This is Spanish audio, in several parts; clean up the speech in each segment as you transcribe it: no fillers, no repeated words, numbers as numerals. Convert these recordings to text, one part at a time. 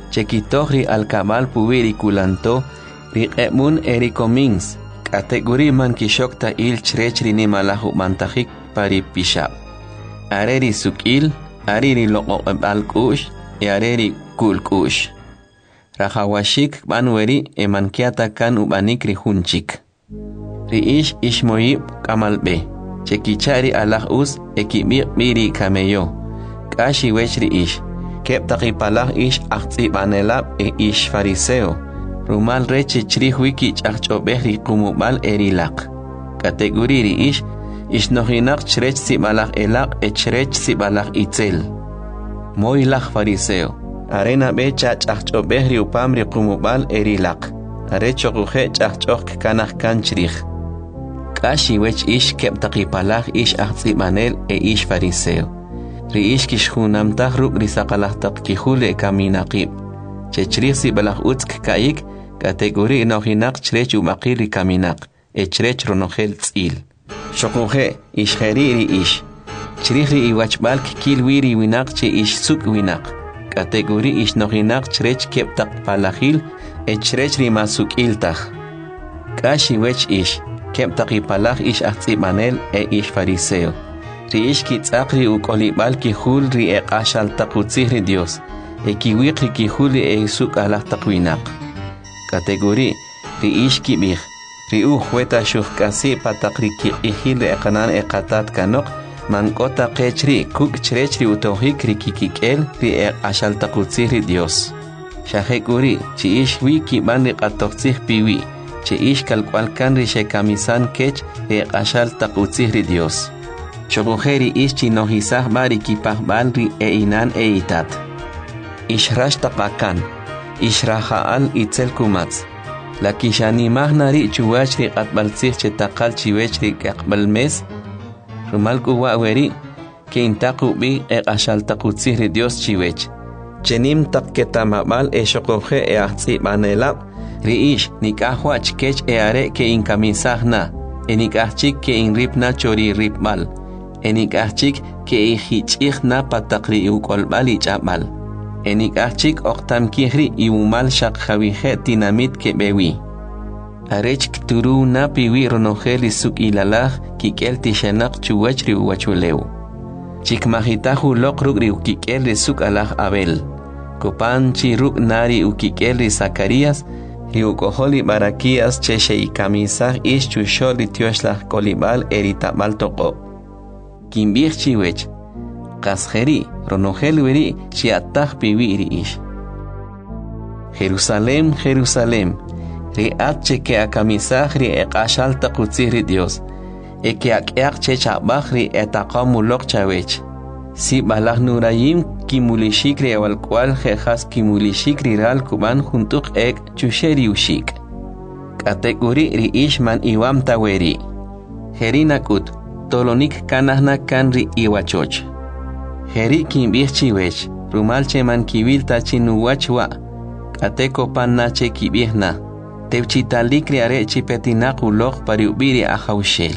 Chequitohri alcamal pubiri kulanto, riqemun ericomins, categori man kishokta il chrechri ni malahu mantajik pari pishab. Areri sukil, ariri loqo alkush, areri kulkush. Rahawashik banweri emankiata kan ubanikri hunchik. Riish ishmoyib kamalbe. Chekichari alah us ekibir biri kameyo. Kashi wechri ish. Kep takipalah ish aktsi banelab ish fariseo. Rumal reche chrihuiki chachobehri kumubal erilak. Kategori ish. Ishnohinak chrech sibalak elak chrech sibalak itzel. Moilak fariseo. Arena be chachobehri upamri kumubal erilak. Arechokuhe chachok kanah kanchrich. Kashi wech ish kep takipalah ish ahtsi manel ish fariseo. Ri ish kishhunam tahruk risakalah takihule kaminaqib. Chechrich si balah utsk kaik kategori nohinak chrech umakiri kaminak. Chrech ronogel tzil. Shokuhe ish heriri ish. Chrichri iwachbal kilwiri winak che ish suk winak. Kategori ish nohinak chrech kep takpalahil chrech rimasuk iltach. Kashi wech ish. Kep takipalah ish ahtzimanel ish fariseo. Ri ish kitzakri ukolibal kihul ri ashal takutzihri Dios. Kiwikri kihuli suk alah takwinak. Kategori ri ish kibich. Ri hueta shuhkasi patakri kihil kanan katat kanok. Mankota kechri kuk chrechri utohik ri kikikel ri ashal takutzihri Dios. Shahekuri chi ish wiki bandi katoksih piwi. Che ish kalkwalkan ri shekamisan kech ashal takutzihri Dios. Chokujeri ish chinohisah bari kipahbal ri inan itat. Ishrash tapakan. Ishrahaal itzel kumatz. La kishanimah nari chuwach ri katbalzih chetakal chiwech ri kakbal mes. Rumal kuwa weri ke intaku bi ashal takutzihri Dios chiwech. Chenim takketamabal shokuje ahtsi banelab. Riish nikahwach kech are ke inkamisahna. Enikahchik ke inripna chori ripmal. Enikahchik ke ihichihna patakri ukolbal ichabal. Enikahchik oktam kihri iumal shakhawihe tinamit ke bewi. Arech kturu na piwi ronogeli suk ilalah kikel tishanak chuwachri uwachuleu. Chikmahitahu lokruk ri ukikel ri suk alah Abel. Kopan chiruk nari ukikel ri Zacarias. Riukoholi barakias cheche y camisah ish chusholi tioshlah kolibal eritabal toko. Kimbir chiwech. Kasheri ronogel weri chiatah piwiri ish. Jerusalem, Jerusalem. Riat cheke a camisah ri ashal takutzihri Dios. Eke ak chechabah ri etakamulok chawech. Si balah nurayim kimulishikri awal cual jejas kimulishikri ral kuban juntuk chusheri ushik. Kategori ri ishman iwam taweri. Herinakut tolonik kanahna kan ri iwachoch. Heri kimbih chiwech rumal cheman kibil tachinuwachwa. Kateko pannache kibihna. Tevchitalikri are chipetinakulok pariubiri ahaushel.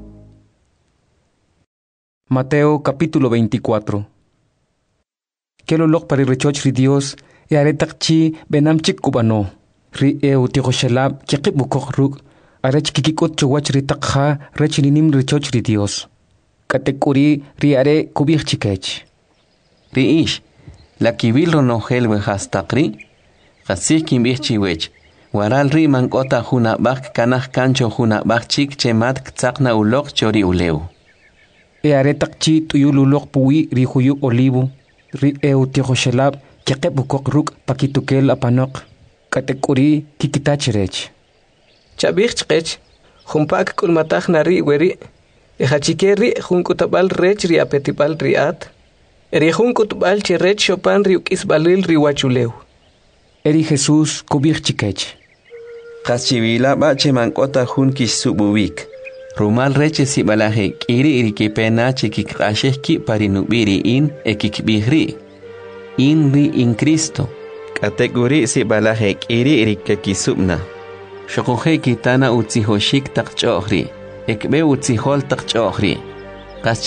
Mateo capítulo 24. Kelolok pari rechoch ri Dios aretakchi benamchik kubano. Ri tiqoshelab kiqibukok ruk arech kikikot chowach ri takha rechlinim rechoch ri Dios. Katekuri ri are kubich chikech. Ri ish la kibil ronogel wehastakri khasih kimbich chiwech. Waral ri mankota hunabak kanah kancho hunabak chik chemat ktsakna ulok chori uleu. Aretakchi tuyululok puwi ri huyu olivo ri tiqoshelab kiqibukok ruk pakitukel apanok. Katekuri kikitachirech. Chabich humpak kulmatach nari weri. Ejachikeri junkutabal rech ri apetibal riat. Eri junkutbal chirech chopan ri ukisbalil ri wachuleu. Eri Jesús kubich chikech. Kachivila bache mankota junkish sububik. Rumal reche si balaje kiri irikipena chikikasheki parinubiri in ekikbihri. In ri in Cristo. Kategori si balaje kiri irikekisubna. Shokuje kitana utzihoshik takchohri. Ekbe utzihol takchohri.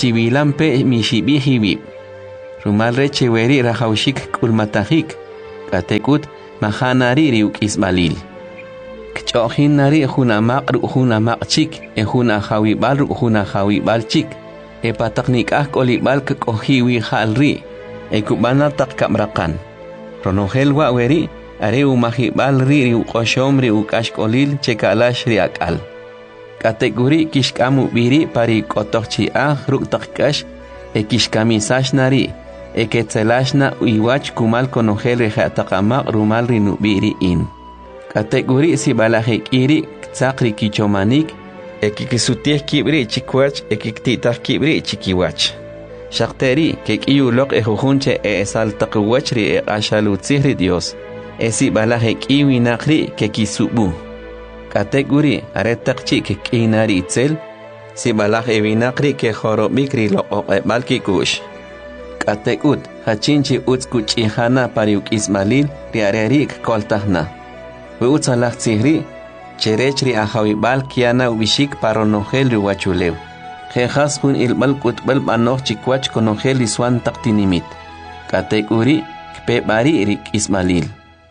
Kachivilampe mishibihibib. Rumal reche weri rahaushik kulmatahik. Katekut mahanari riuk ismalil. Kchohin nari hunamak chik hunahawi bal chik. Pataknik kolibal kohiwi halri. Kubana tak kamrakan. Ronogel wa weri are umahibal riu koshom riu kashkolil chekalash riakal. Kategori kishkamu biri pari kotochi ruk takkash kishkamisash nari ketzelashna iwach kumal konogel rehatakamak rumal rinu biri in. Kategori si balahekiri tzakri kichomanik kikisutieh kibri chikwach kiktitah kibri chikiwach. Shakteri kekiyulok jujunche saltakwachri ashalutzihri Dios. Si balaheki nakri kekisubu. Kategori aretakchi kekinari itzel. Si balah evinakri ke jorobikri lo balkikush. Katekut hachinchi utskuchihana pariuk ismalil riarerik koltahna. Utsalah tsihri cherechri ahawibal kiana ubishik paronogel riwachulew. Jejas hun ilbal kutbal banoch chikwach konogel iswan taktinimit. Kategori kpebari rik ismalil.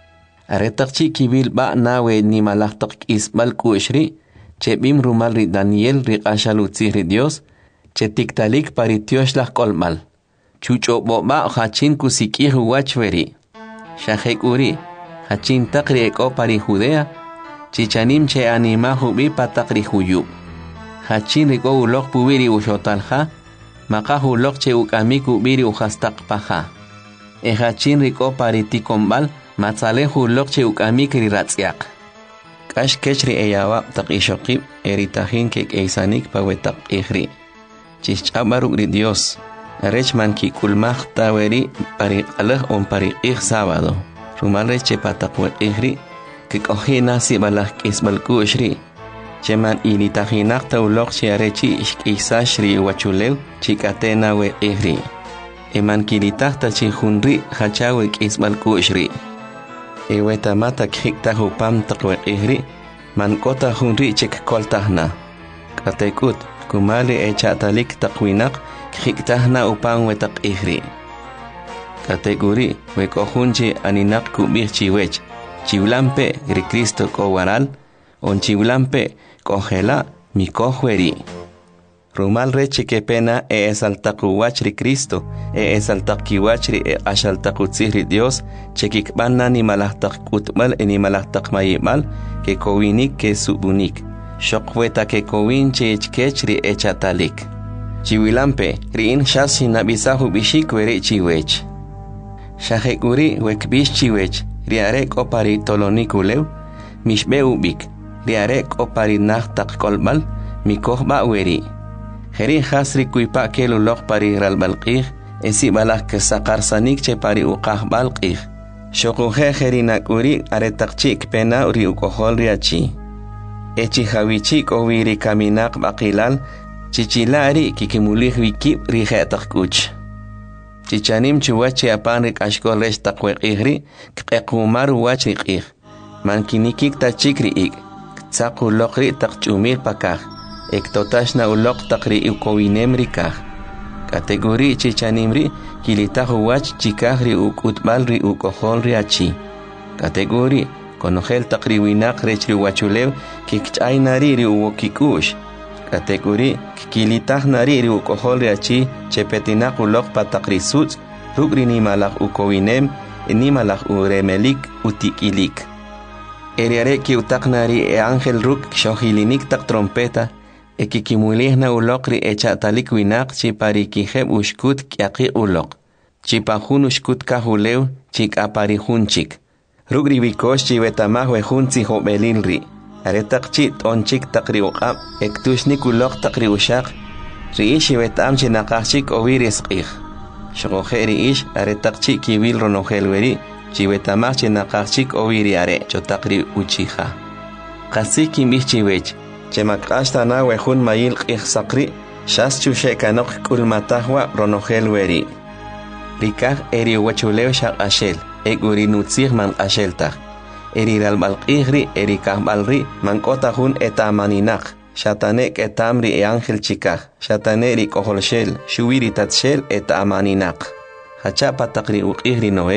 Aretakchi kibil ba nawe ni malahtak isbal kushri chebim rumal ri Daniel ri ashalutzihri Dios chetiktalik paritioshlah kolmal. Chucho boba hachin kusikih wachveri. Shahekuri hachin takri eko pari Judea chichanim che anima hubi patakri huyub. Hachin riko ulok pubiri ushotalha maka ulok che ukamiku biri uhastak paha. Hachin riko pariti kombal matzale ulok che ukamikri ratsiak. Kash kechri eyawa tak ishokib eritahin kek eisanik pawetak ihri. Chichabaruk ri Dios. Rechman ki kulmach taweri pari alah pari sábado. Rumalre che patakwe ihri que kohina si balah kisbal kushri. Cheman ilitahinak taulok che arechi ishkisashri wachulew chikatena we ihri. Eman kilitahta chihunri hachawe kisbal kushri. Ewetamata khikta hupam takwe ihri man kota hunri chik koltahna. Katekut kumali echatalik takwinak khiktahna upang wetak ihri. Kategori wekohunche aninak kubih chiwech. Chiwlampe ri Cristo ko waral. On chiwlampe kohela mi kohweri. Rumal reche que pena esaltakuwach ri Cristo. Esaltakiwach ri ashaltakutzihri Dios. Chekikbana ni malahtak kutmal ni malahtak mayimal. Que kowinik que subunik. Shokweta que kowinche echkechri echatalik. Chiwilampe riin shasi nabisahu bishik weri chiwech. Shahekuri wekbish chiwech riarek opari tolonikulew mishbe ubik riarek opari nahtak kolbal mikohba weri. Heri hasri kuipa kelulok pari ralbalqih esi balak kesakar che pari uqah balqih. Shokuhe herinakuri aretakchik pena uri ukohol riachi. Echi hawichik owiri kaminak bakilal chichilari kikimulih wikib rihetak kuch. Chichanim chuwachi apanrik ashkol resh takwek ihri kqekumar wachrik ih. Mankinikik tachikri ik. Tsaku lokri takchumir pakah. Ektotashna ulok takri ukowinemri kah. Kategori chichanimri kilitahu wach chikahri ukutbalri ukoholri achi. Kategori konogel takri winak rechri wachulew kikchaynari ri uwokikush. Kategori kilitah nari ri ukohol achi chepetinak ulok patakri suts rugri ni malak ukowinem ni malak uremelik utikilik. Eriare ki utak nari angel ruk shohilinik tak trompeta kikimulihna ulok ri echatalik winak chipari kiheb ushkut kiaki ulok. Chipahun ushkut kahulew chik apari hunchik. Rugri bikosh chivetamah wehunzi hobelilri. Aretak chit onchik takri uqab ektushnik ulok takri ushak riish wetam chinakachik oviris qih. Shogoje riish aretak chik kibil ronohelweri chivetamah chinakachik oviri are chotakri uchiha. Qasik kimbih chiwech chemakashta wehun mayil qih sakri shas chushe kanok kulmatahwa ronohelweri. Rikah eri wachulew shak ashel eguri nutzih man asheltah. Eriral balqihri erikahbalri mankotahun etamaninak shatanek etamri angel chikah shataneri koholshel shuwiri tatshel etamaninak hachapa takri uqihri noe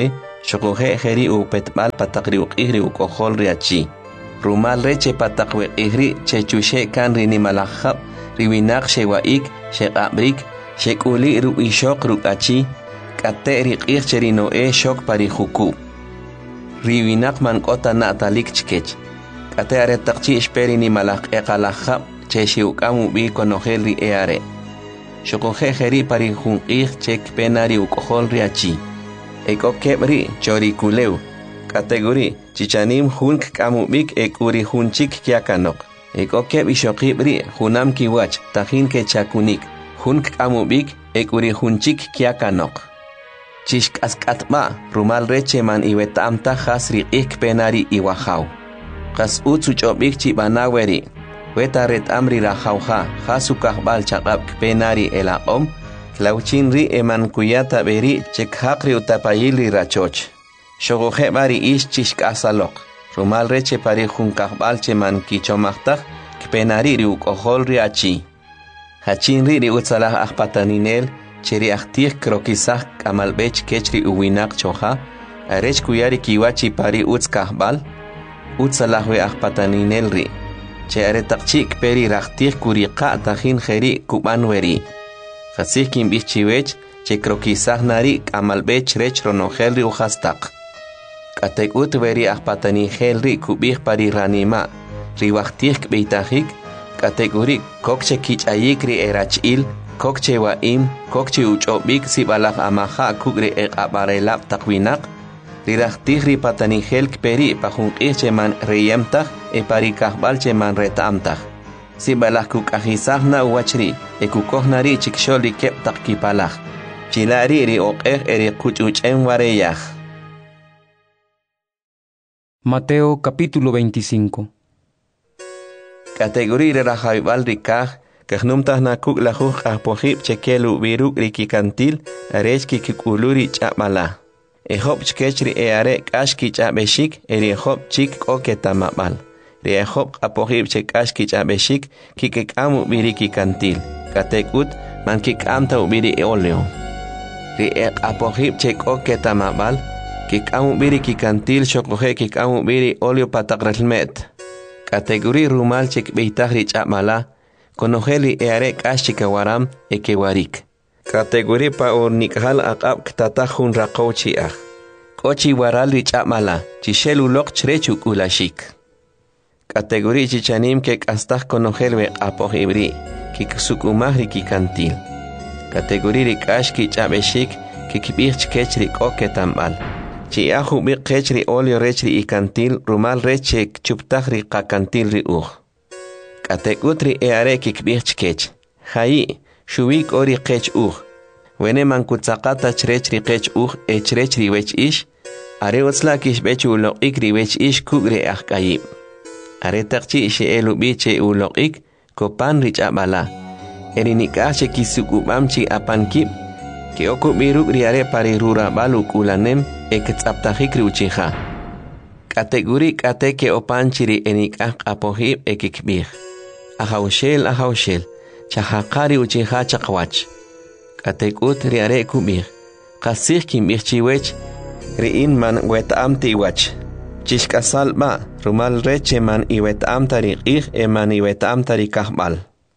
Xokoje jeri u petbal patakri u qihri u kohol riachi. Rumal reche patakwe qihri chechushe kan rini malajab riwinak shewaik shekabrik shekuli ru ishok ru achi kate riqih cherino shok pari huku. Riwinak man kota natalik chkech. Kate aretakchi esperi ni malak ekalajab cheshi ukamu bi konogel ri eare. Xokoje jeri pari junqih chek penari u kohol riachi. Eko kebri chori kuleu. Kategori chichanim hunk kamubik ekuri hunchik kiakanok. Eko keb ishokibri hunam kiwach tahin ke chakunik. Hunk kamubik ekuri hunchik kiakanok. Chishk askatma rumal reche man iwetamta hasri ik penari iwahau. Kas utsuchobik chibanaweri. Weta ret amri rahauha hasukahbal chakab penari elaom. Klauchinri eman kuyata beri chekhakri utapayili rachoch. Xogoje bari ish chishk asalok. Rumal reche pari junkahbal cheman kichomachtak kpenari ri ukohol riachi. Hachinri ri utsalah ahpataninel cheri ahtih krokisah kamalbech kechri uwinak choha. Arech kuyari kiwachi pari utskahbal. Utsalahwe ahpataninel ri. Che aretakchik peri rahtih kuriqa tahin jeri kubanweri. Khasih kim bichiwech che krokisah nari kamalbech rech ronogel ri uhastak. Katek ut veri ahpatani helri kubih pari ranima. Riwahtih kbeitajik. Kategori kokche kichayik ri erachil. Kokche waim. Kokche uchobik sibalak amaha kugri abarelap takwinak. Rirahtih ri patani hel kperi pajunkih cheman reyemtaj pari kahbal cheman retamtaj. Sibalak kukajisahna uachri. Ekukohnari chiksholi kep takkipalaj. Chilari ri oqej eri kuchuchen wareyaj. Mateo capítulo 25. Categoría de Rajaibal Rikaj, Kahnumtah Nakuk Lajuj Apojib Chekelu Viruk Rikikantil, Arechki Kikuluri Chapmala. Ehop Chkechri Eare Kashki Chabeshik, Erihop Chik Oketamabal. Rehop Apojib Chekashki Chabeshik, Kikekamu Virikikantil. Katekut, Mankik Amta Ubiri Eoleo. Riek Apojib Chek Oketamabal. Kikamu biri kikantil xokoje kikamu biri olio patakrelmet. Kategori rumal chek beitahri chapmala. Konojeli eare kashikawaram ekewarik. Kategori pa ornikhal akab ktatahun rakauchi ah. Kochi warali chapmala. Chishelu lok chrechuk ulashik. Kategori chichanim kek astah konojelwe apojibri. Kiksukumahri kikantil. Kategori rikashki chabeshik. Kikibich kechri oketambal. Chiahu bi kechri olio rechri ikantil rumal reche chuptahri kakantil ri Katekutri eare kikbich kech. Hai, shuwik ori kech Wene mankutsakata chrechri kech echrechri wech ish. Are utslakish bechu ulok ri wech ish kugre ahkayib. Are takchi ishe elu biche ulok kopan rich abala. Erinikache kisukubamchi apankib. Que oku biruk riare pari rura baluk ulanem eketsaptajik riuchiha. Kategori kate ke opanchiri enikak apohib ekikbih. Ahaushel, chahakari uchiha chakwach. Katekut riare kubih. Kasih kimbih chiwech, riin man wetamti iwach. Chishkasal ba, rumal reche man iwetamtari eman iwetamtari kahbal.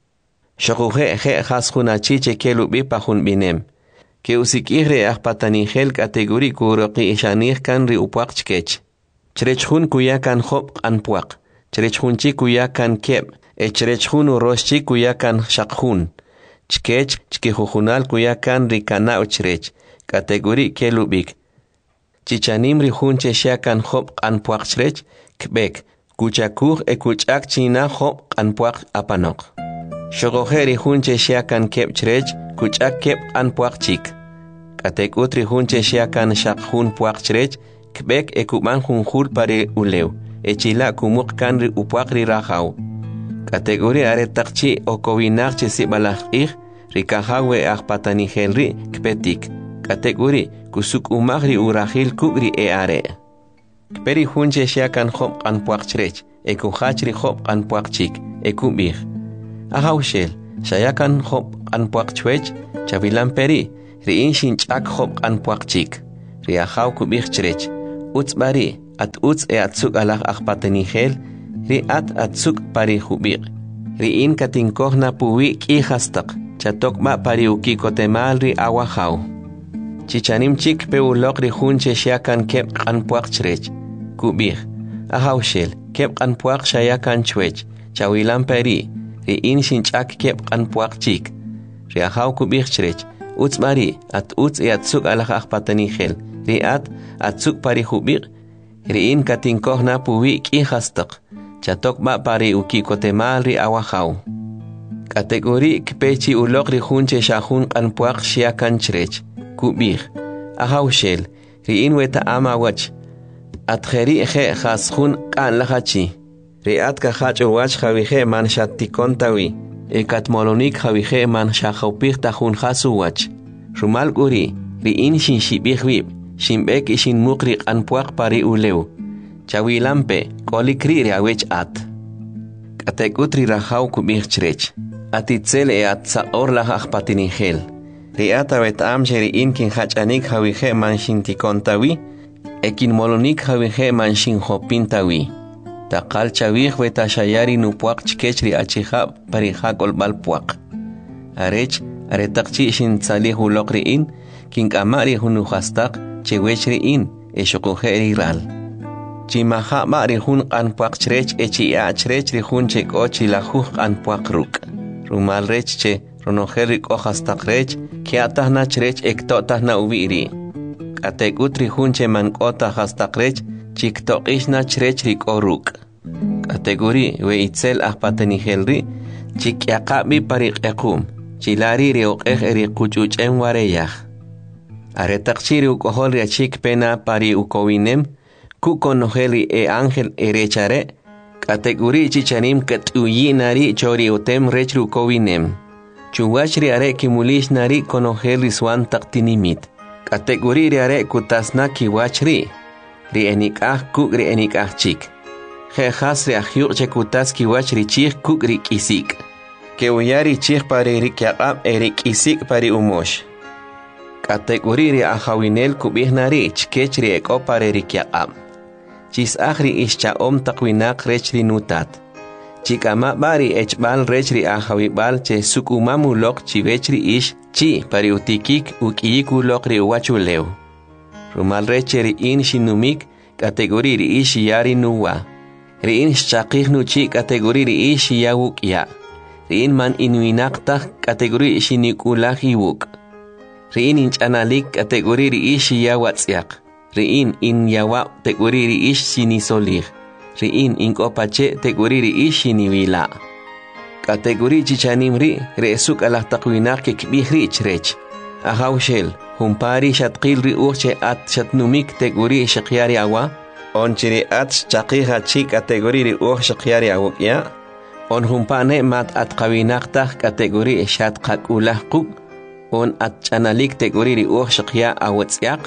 Shokuje he haskunachiche kelubi pahun binem. Que usikire ahpatanigel kategori kuroki ishanir kan ri upuakchkech. Chrechhun kuyakan hop anpuak. Chrechhunchi kuyakan keb. Chrechhun uroshchi kuyakan shakhun. Chkech chkihujunal kuyakan ri kana uchrech. Kategori kelubik. Chichanim ri hunche shakan hop anpuak chrech. Kbek. Kuchakuj kuchak china hop anpuak apanok. Shogojeri hunche shakan keb chrech. Kuchak keb anpuak chik. Katekutri hunche shakan shakhun puak chrech. Kbek ekuman hunjul pare uleu. Echila kumuk kanri upuakri rajau. Kategori aretakchi okowinakchi sibalaj rikahawe ahpatanigelri kpetik. Kategori kusuk umagri urahil kugri eare. Kperi hunche shakan hop anpuak chrech. Ekuhachri hop anpuak chik. Ekubir. Ahaushel. Shayakan hop anpuak chwech. Chavilan peri. Riin shinchak hop anpuak chik. riahaw kubih chrech uts bari at uts atsuk alak akpatenigel ri atsuk pari hubik ri in katinkohna puwi kihastak chatok ma pari ukikotemal ri awahaw chichanim chik pe ulok ri hunche shakan kep kanpuak chrech kubih ahawshel kep kanpuak shayakan chwech chawilan peri ri in shinchak kep kanpuak chik ri ahaw kubih chrech uts bari at uts atsuk alak akpatenigel ri atsuk pari hubik ri in katinkohna puwi kihastak chatok ma pari ukikotemal ri awahaw kategori kpechi ulok ri hunche shahun kanpuak shayakan chrech kubih ahawshel ri in weta ama wach at kheri khe khashun kan lahachi ri at ka khachur wach khawihe man shattikontawi ekat molonik khawihe man shahopih tahun khasu wach rumal guri ri in shin shibihwi shimbek ishin mukri kanpuak pari uleu chawilampe kolikri ri awech at katekutri rahaw kubih chrech atitzel at saor lahach patinigel riata wetam sheri in kin hachanik hawihe man shintikontawi ekin molonik hawihe man shinhopintawi taqal chawih weta shayari nupuak chkechri achiha pariha kolbalpuak arech aretaqchi shin salih ulokri in kin kamari hunuhastak chewechri in eshokoheri ral chimaha mari hun kanpuak chrech echi achrech ri hun chekochi lahuh kanpuak ruk rumal rech che ronoheri kohastak rech kiatahna chrech ektotahna ubiri katekutri hunche mankota hastak rech chiktokishna chrech rikoruk kategori we itzel ahpatenigelri chikyaqabi pariqequm chilari rioqej riquchuchen wareyaj aretaqchiri ukohol riachik pena pari ukowinem kukonoheli ángel erechare kategori chichanim katuyinari chori utem rech rukowinem chuwachri are kimulish nari konoheli swan taqtinimit kategori are kutasna kiwachri ri enikah kuk ri enikah chik khas ri ahyuk chekutas kiwachri chik kuk ri kisik ke uyari chik pari ri kyaqab eri kisik pari umosh kategori ri ahawinel kubihnari chkechri eko pari ri kyaqab chis akhri ischa om taqwinak rechri nutat chikama bari echbal rechri ahawibal che sukumamu lok chivechri ish chi pari utikik ukiyiku lok ri uwachuleu rumal rechri in shinumik kategori ri ish yari nuwa ri in shchaqih nu chi kategori ri ish yawuk ya ri in man inuinaqtaq kategori shinikulaj iwuk ri in inchanalik kategori ri ish yawatzyak ri in yawa teguri ri ish sinisolih ri in kopache teguri ri ish siniwila kategori chichanim ri resuk alah taqwinak ke kbihri chrech ahawshel humpari shatqil ri uche at shatnumik teguri shaqyari awa onchiri at chaqiha chi kategori ri shaqyari awya on humpane mat at qawinaqtaq kategori shatqakulah quk on at chanalik teguri ri shaqya awatsyaq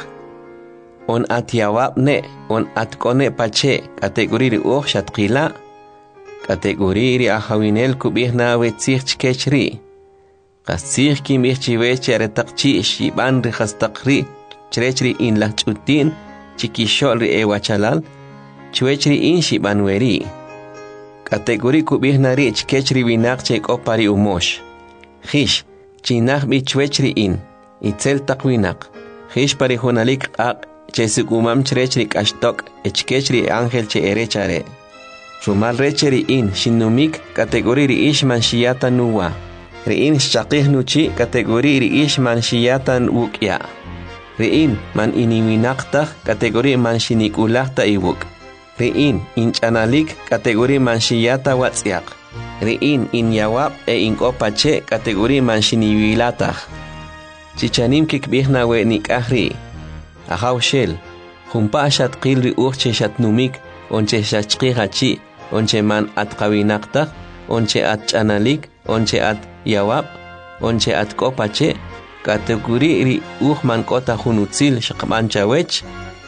on at yawab ne on at kone pache kategori ri shatqila kategori ri ahawinel kubihna wetzich chkechri qasich kimich chiwech aretaqchi shiban ri khastaqri chrechri in la chutin chikishol ri ewachalal chwechri in shiban weri kategori kubihna ri chkechri winaq chekopari umosh khish chinaq bi chwechri in itzel taqwinaq khish pari honalik chesikumam chrechri kashtok echkechri ángel che erechare rumal recheri in shinumik kategori ri ishman shiyata nuwa ri in shaqih nuchi kategori ri ishman shiyata wukya ri in man iniwinaqta kategori man shinikulaqta iwuk ri in inchanalik kategori man shiyata watsyaq ri in yawab inkopache kategori man shiniwilata chichanim kikbihna we nikahri ahawshel humpa shatqil ri che shatnumik onche shachqihachi onche man at qawinaqta onche at chanalik onche at yawab onche at kopache kategori ri man kota hunutzil shaqman chawech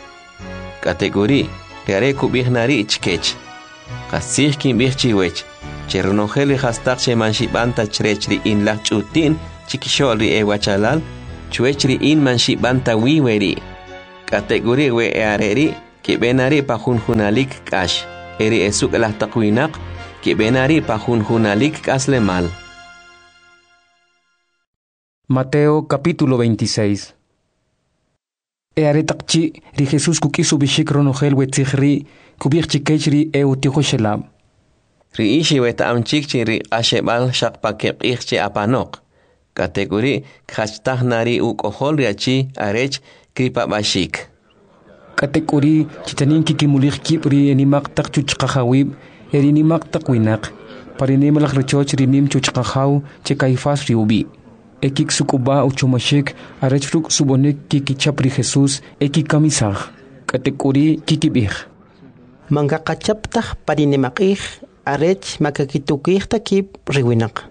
kategori gare kubihnari chkech qasih kim bihchiwech chernoheli hastaq che man shibanta chrechri in la chutin chikishol ri ewachalal chwechri in man shibanta wiweri Kategori we areri que benari pa junalik kash. Eri esuk las takwinaq que benari pa junalik kasle mal. Mateo capítulo 26. Earetakchi ri Jesús kukisu bishik ronogel wetzihri kubirchikechri eutihoshelab. Ri ishi weta amchikchi ri ashebal shakpakekirchi apanok. Kategori khachtah ukohol riachi arech kripa bashik. Kategori chitanin kikimulich kipri enimak tak chuchkahawib erinimak takwinak. Parinemalak rechoch rinim chuchkahaw chekaifas riubi. Ekik sukuba uchumashik arechfruk subonek kikichapri Jesús ekikamisaj. Kategori kikibih. Mangakachaptah parinemakih arech makakitukih takip riwinak.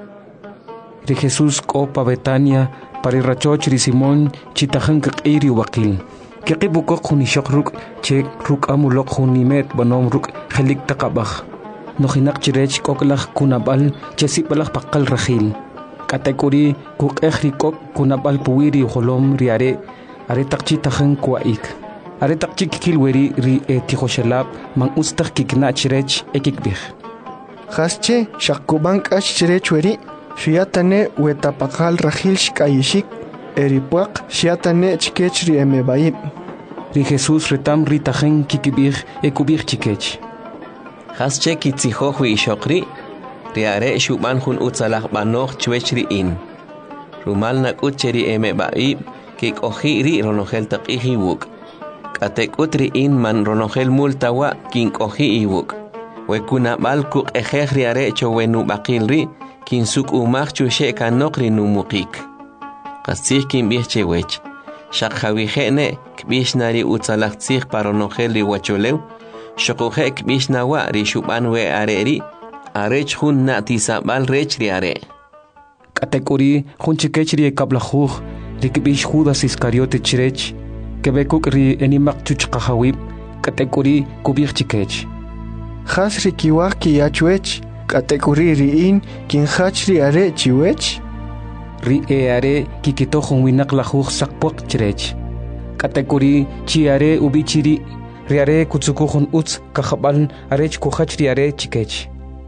Ri Jesús kopa Betania parirachoch ri Simón chitajan kakiri wakil. Kikibukok hunishok ruk che ruk amulok hunimet banom ruk helik takabah. Nohinak chirech koklach kunabal chesipalach pakal rahil. Kategori kuk rikok kunabal puwiri holom riare aretakchi tajan kuaik. Aretakchi kikilweri ri etihoshelab man ustak kikna chirech ekikbih. Hasche shakubank ash chirech weri shiatane wetapakal rahil shkayishik eripuak shiatane chikechri emebaib. Ri Jesús retam ritajen kikibih ekubih chikech. Hasche kitzihohui ishokri riare shuban hun utzalach banoch chwechri in. Rumal nakutcheri emebaib kik ohiri ronogel takihi wuk. Katekutri in man ronogel multawa kink ohi iwuk. Wekuna balkuk ejehri arecho wenu bakilri kin suk umach chushe kanokri numukik. Kasih kin bihche wech. Shakhavihene kbishnari utzalachtzih paronogel ri wacholew. Shokuhe kbishnawa ri shuban we areri. Arech hun natisabal rech ri are. Kategori hun chikechri kablajuj rikbish Judas Iscariote chirech. Kebekuk ri enimak chuchkahawib. Kategori kubich chikech. Has rikiwak kiyachwech. Kategori riin kin hachri are chiwech. Ri are kikitojon winak lajuj sakpok chirech. Kategori chi are ubichiri. Ri are kutsukujon utz kahabal arech kuhachri are chikech.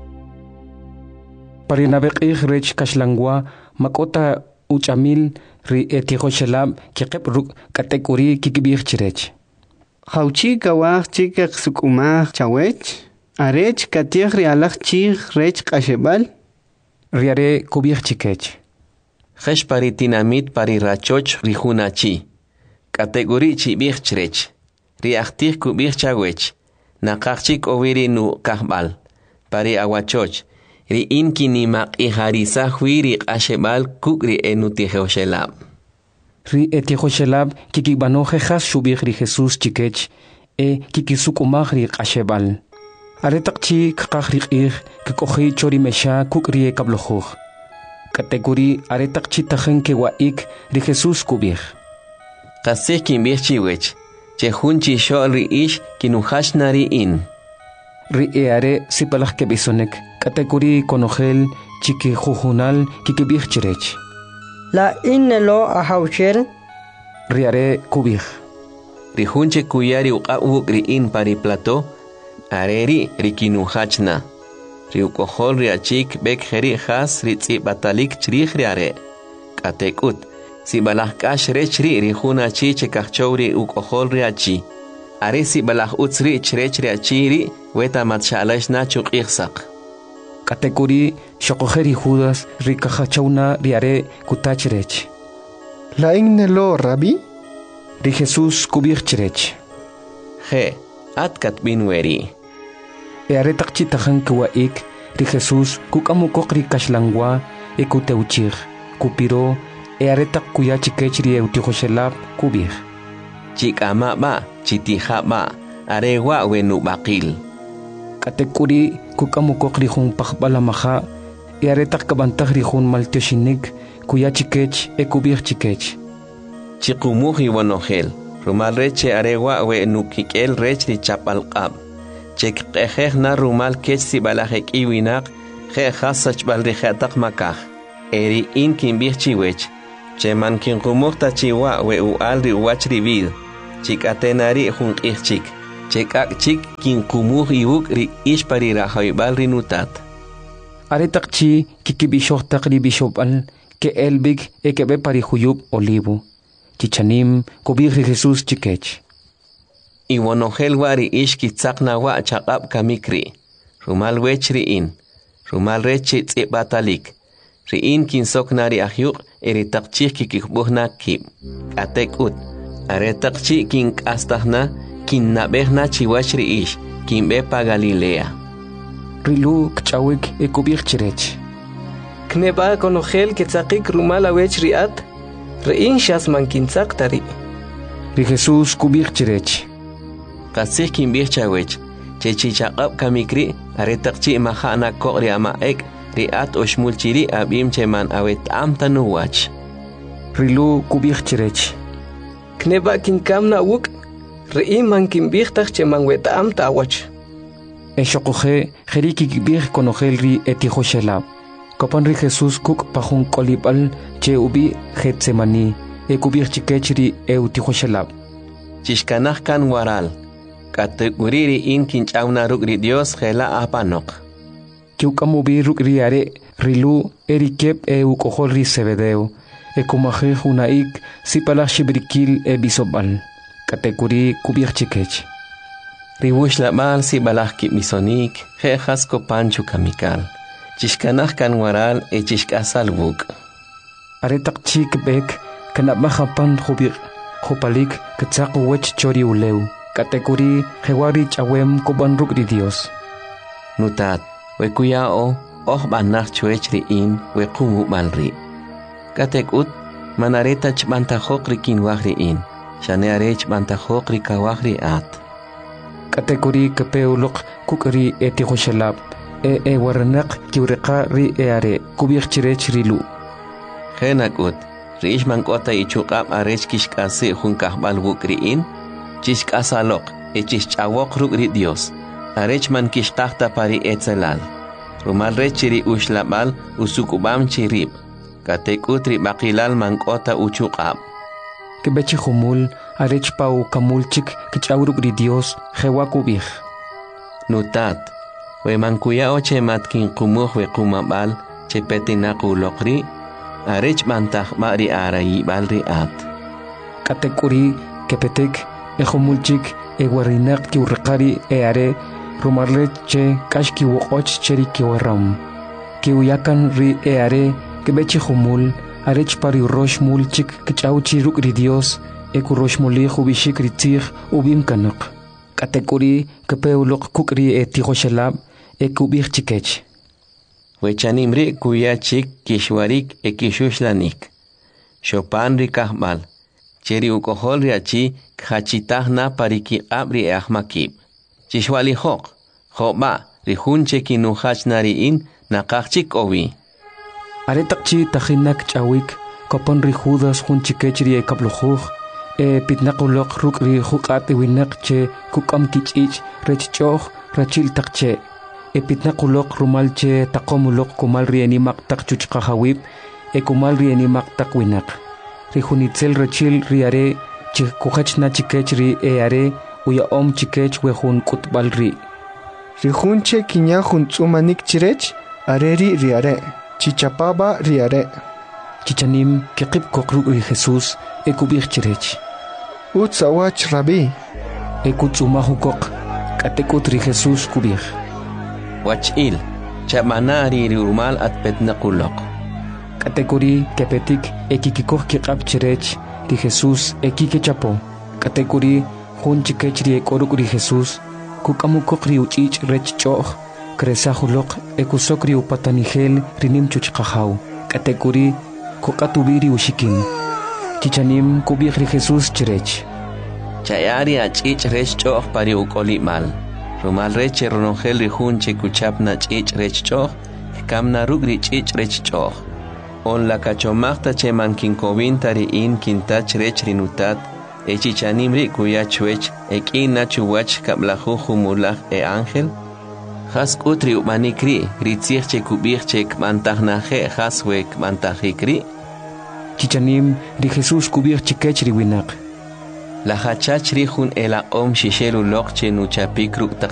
Parinabek rech kashlangwa makota uchamil ri etihoshelab kikep ruk kategori kikibich chirech. Hauchi gawach chikak sukumach chawech. Arech katiach rialach chich rech kashebal. Riare kubich chikech. Hesh paritinamit parirachoch rihunachi. Kategori chibich chirech. Riachtich kubich chawech. Nakachik oviri nu kahbal. Pari awachoch. Ri inkinimak iharisa huiri ashebal kukri enutihoshelab. Ri etihoshelab kikibanoje has shubich ri Jesús chikech kikisukumach ri ashebal. Aretakchi kakahrik kikohi chori mesha kukri kablojuj. Kategori aretakchi tajen kewaik ri Jesús kubich. Kasih kinbich chiwech. Chehunchi shol ri ish kinuhashnari in. Ri are sipalach kebisonek. Kategori konogel chiki jujunal kikibich chirech. La innelo ahauchel. Riare kubich. Rihunche kuyari uqawuk ri in pari plato. Areri rikinuhachna. Riukohol riachik bek heri has ritzi batalik chrich riare. Katekut. Si balah kash rechri rihuna chi chekachowri ukohol riachi. Are si balah utsri chrech riachiri weta matshalash na chukirsak. Kategori shokojeri Judas rikahachawna riare kutachrech. La innelo rabi. Ri Jesús kubich chirech. He, atkat binweri. Eare takchi tajan kuwaik ri Jesús kukamukok ri kashlangwa ekuteuchir kupiro eare tak kuya chikech ri eutihoshelab kubich. Chikama ba, chitiha ba, arewa wenu bakil. Kategori kukamukok ri jun pakbalamaha eare tak kabantag ri jun maltioshinik kuya chikech ekubich chikech. Chikumuhi wanogel. Rumal reche arewa wenu kikel rech ri chapalqab. Chek qeheh na rumal kech si balajek iwinak, je hasach balrijatak makaj. Eri in kimbich chiwech. Che man kinkumukta chiwa we ualri uachri vid. chikatenari junq'ijchik chek'akchik kinqumuj iwuk ri ishpari rajoybal rinutat Aretaqchi kikibishojtaq ribishobal que elbig ekebe parijuyub olivo. Chichanim kubijri Jesús chikech. Iwonojel wari ishkitzaqna wa chaqab kamikri. Rumal wechri in. Rumal rechi tzibbatalik. Riin kinsoknari ahyuk eritaqchik kikikbuhna kib. Atek ut. Aretaqchi kinkastahna kinnabehna chiwachri ish. Kinbepa Galilea. Rilu kchawik ekubij chirech. Kneba konojel ketzaqik rumal awech riat. Rein shasman kintzaq tari. Ri Jesús kubij chirech. Qasih kinbij chawech. Chechichaqab kamikri aretaqchi mahana koqri amaek riat oshmulchiri abim cheman awet amtanuwach. Rilu kubij chirech. Kneba kinkamna wuk. Rein man kinbijtaq cheman wet amtawach. Eshokoje jeriki kibij konojel ri etijoshelab. Kopan ri Jesús kuk pajun kolibal che ubi Getsemani ekubij chikechri eutijoshelab. Chishkanaj kan waral. Kateguriri in kinchawna rukri Dios gela apanok. Kiukamubi rukri are rilu erikep eukohol ri Zebedeo. Ekumaje junaik sipala shibrikil ebisobal. Kateguri kubij chikech. Riwush labal sibalaj kimisonik jejas kopanchu kamikal. Chishkanaj kan waral chishkasal wuk. Aretak chik bek kanabmajapan jubik jupalik ketzaq wech chori uleu. Kategori jewari chawem koban rukri Dios. Nutat wekuyao banach chuechri in wekumu balri. Katekut manareta chbantajokri kinwagri in. Shaneare chbantajokri kawagri at. Kategori kepeulok kukri etijoshelab. Waranak kiureka ri are kubij chirech rilu. Genakut riishman kota ichukab arech kishkasi junkahbal wukri in. Chishkasalok chischawok rukri Dios. Arechman kishtahta pari etzelal. Rumal rechiri ushlabal usukubam chirib. Katekutri bakilal mankota uchukab. Kebechi humul arech pau kamulchik kichawrukri Dios jewa kubij. Nutat. We mankuya oche matkin kumuh we kumabal che petinaku lokri. Arech mantah mari arayi balri at. Katekuri kepetek ejomulchik ewarinak kiurrekari are rumarle che kashki wokoch cheri kiwaram. Kiuyakan ri are kebechi humul arech pari rosh mulchik kichauchi rukri Dios ekuroshmuli hubishik ritzig ubim kanak. Katekuri kepeulok kukri etijoshelab ekubij chikech. Wechanimri kuyachik kishwarik ekishuslanik. Chopan rikahmal. Cheri ukohol riachi khachitahna pariki abri ahmakib. Chishwali hok. Hoba rihunche kinuhachnari in nakachik owi. Aretakchi tajinak chawik kopon ri Judas hunchikechri ekablujuj pitnakulok rukri hukat winak che kukam kichich rechchoh rachil takche. Pitnakulok rumalche takomulok kumal rienimak tak chuchkahawib kumal rienimak tak winak. Rihunitzel rachil riare chikukachna chikech ri are uya chikech wehun kutbal ri. Rihunche kinya huntzumanik chirech areri riare. Chichapaba riare. Chichanim kekib kokruk ri Jesús ekubij chirech. Utsawach rabi. Ekutzumahukok katekut ri Jesús kubij. Wachil chamanari rumal at petnakulok. Kategori kepetik ekikikoh kikab chirech ri Jesús ekikechapo. Kategori hun chikech ri ekoruk ri Jesús kukamukok ri uchich rechchoh kresahulok ekusokri upatanigel rinim chuchkahaw. Kategori kokatubiri ushikin. Chichanim kubij ri Jesús chirech. Chayari achich rechchoh pari ukolimal. Rumal reche ronongel rihunche kuchapna chich rechchoh kamna rugri chich rechchoh. On la cachomachta che mankinkobintari in kintach rech rinutat chichanimri kuyachuech ekina chuwach kablaju humulaj ángel. Has kutri umanikri ritzich che kubich che kmantahnaje haswe kmantajikri. Chichanim ri Jesús kubij chikech ri winak. La hachach rihun ela om shishelu lokche nuchapik